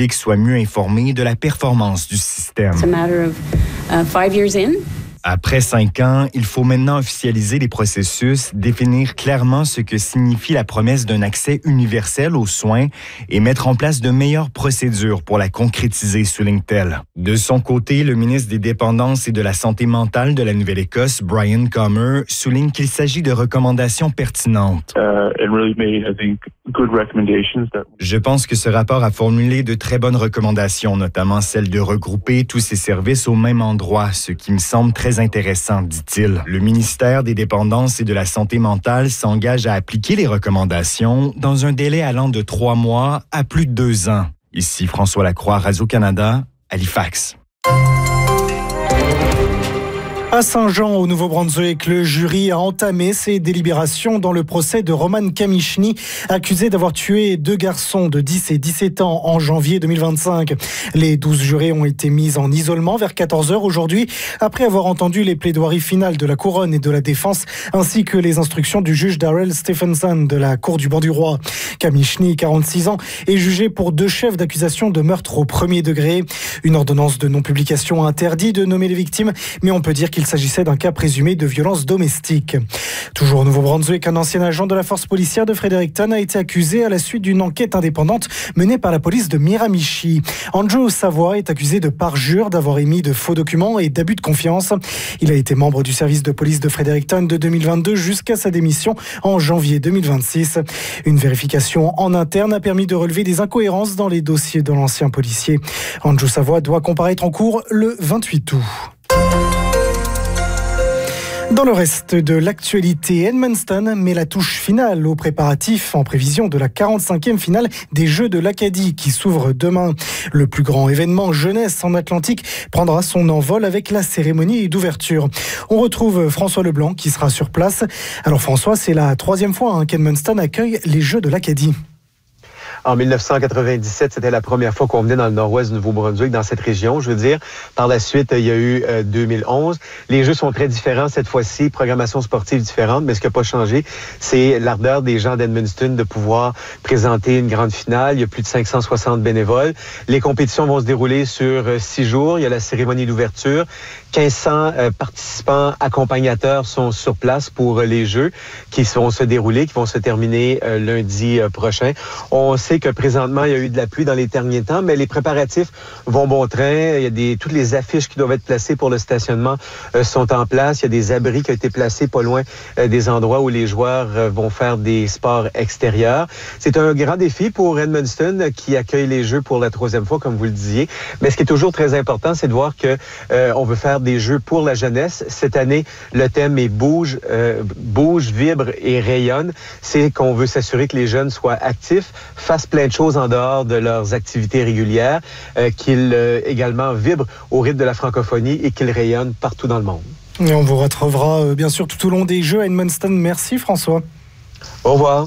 public soit mieux informé de la performance du système. It's a matter of 5 years in. Après 5 ans, il faut maintenant officialiser les processus, définir clairement ce que signifie la promesse d'un accès universel aux soins et mettre en place de meilleures procédures pour la concrétiser, souligne-t-elle. De son côté, le ministre des Dépendances et de la Santé mentale de la Nouvelle-Écosse, Brian Comer, souligne qu'il s'agit de recommandations pertinentes. Je pense que ce rapport a formulé de très bonnes recommandations, notamment celle de regrouper tous ces services au même endroit, ce qui me semble très intéressant, dit-il. Le ministère des Dépendances et de la Santé mentale s'engage à appliquer les recommandations dans un délai allant de 3 mois à plus de 2 ans. Ici François Lacroix, Radio-Canada, Halifax. À Saint-Jean, au Nouveau-Brunswick, le jury a entamé ses délibérations dans le procès de Roman Kamichny, accusé d'avoir tué 2 garçons de 10 et 17 ans en janvier 2025. Les 12 jurés ont été mis en isolement vers 14h aujourd'hui, après avoir entendu les plaidoiries finales de la couronne et de la défense, ainsi que les instructions du juge Darrell Stephenson de la Cour du banc du roi. Kamichny, 46 ans, est jugé pour 2 chefs d'accusation de meurtre au premier degré. Une ordonnance de non-publication interdit de nommer les victimes, mais on peut dire qu'il s'agissait d'un cas présumé de violence domestique. Toujours au Nouveau-Brunswick, un ancien agent de la force policière de Fredericton a été accusé à la suite d'une enquête indépendante menée par la police de Miramichi. Andrew Savoy est accusé de parjure, d'avoir émis de faux documents et d'abus de confiance. Il a été membre du service de police de Fredericton de 2022 jusqu'à sa démission en janvier 2026. Une vérification en interne a permis de relever des incohérences dans les dossiers de l'ancien policier. Andrew Savoy doit comparaître en cours le 28 août. Dans le reste de l'actualité, Edmundston met la touche finale aux préparatifs en prévision de la 45e finale des Jeux de l'Acadie qui s'ouvrent demain. Le plus grand événement jeunesse en Atlantique prendra son envol avec la cérémonie d'ouverture. On retrouve François Leblanc qui sera sur place. Alors François, c'est la 3e fois qu'Edmundston accueille les Jeux de l'Acadie. En 1997, c'était la première fois qu'on venait dans le nord-ouest du Nouveau-Brunswick, dans cette région, je veux dire. Par la suite, il y a eu 2011. Les jeux sont très différents cette fois-ci, programmation sportive différente, mais ce qui n'a pas changé, c'est l'ardeur des gens d'Edmundston de pouvoir présenter une grande finale. Il y a plus de 560 bénévoles. Les compétitions vont se dérouler sur 6 jours. Il y a la cérémonie d'ouverture. 1500 participants accompagnateurs sont sur place pour les jeux qui vont se dérouler, qui vont se terminer lundi prochain. On sait que présentement, il y a eu de la pluie dans les derniers temps, mais les préparatifs vont bon train. Il y a toutes les affiches qui doivent être placées pour le stationnement sont en place. Il y a des abris qui ont été placés pas loin des endroits où les joueurs vont faire des sports extérieurs. C'est un grand défi pour Edmundston qui accueille les Jeux pour la 3e fois, comme vous le disiez. Mais ce qui est toujours très important, c'est de voir que on veut faire des Jeux pour la jeunesse. Cette année, le thème est bouge, vibre et rayonne. C'est qu'on veut s'assurer que les jeunes soient actifs, fassent plein de choses en dehors de leurs activités régulières, qu'ils également vibrent au rythme de la francophonie et qu'ils rayonnent partout dans le monde. Et on vous retrouvera bien sûr tout au long des Jeux à Edmundston. Merci François. Au revoir.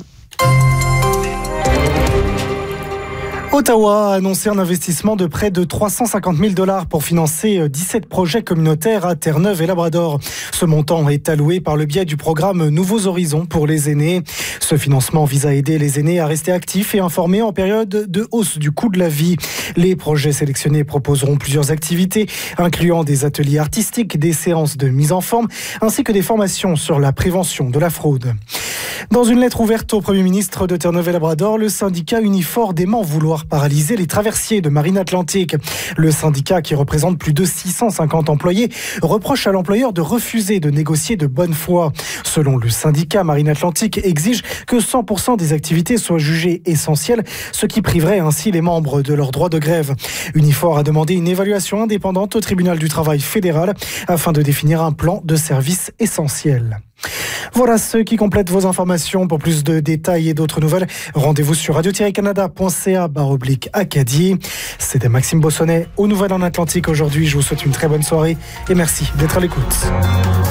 Ottawa a annoncé un investissement de près de 350 000 $ pour financer 17 projets communautaires à Terre-Neuve et Labrador. Ce montant est alloué par le biais du programme Nouveaux Horizons pour les aînés. Ce financement vise à aider les aînés à rester actifs et informés en période de hausse du coût de la vie. Les projets sélectionnés proposeront plusieurs activités, incluant des ateliers artistiques, des séances de mise en forme, ainsi que des formations sur la prévention de la fraude. Dans une lettre ouverte au Premier ministre de Terre-Neuve et Labrador, le syndicat Unifor dément vouloir paralyser les traversiers de Marine Atlantique. Le syndicat, qui représente plus de 650 employés, reproche à l'employeur de refuser de négocier de bonne foi. Selon le syndicat, Marine Atlantique exige que 100% des activités soient jugées essentielles, ce qui priverait ainsi les membres de leur droit de grève. Unifor a demandé une évaluation indépendante au tribunal du travail fédéral afin de définir un plan de service essentiel. Voilà ce qui complète vos informations. Pour plus de détails et d'autres nouvelles, rendez-vous sur radio-canada.ca/Acadie. C'était Maxime Bossonnet aux Nouvelles en Atlantique aujourd'hui. Je vous souhaite une très bonne soirée et merci d'être à l'écoute.